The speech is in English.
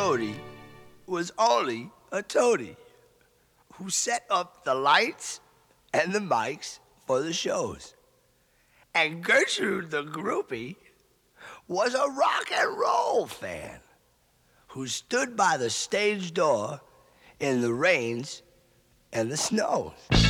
toady was only a toady who set up the lights and the mics for the shows. And Gertrude the groupie was a rock and roll fan who stood by the stage door in the rains and the snows.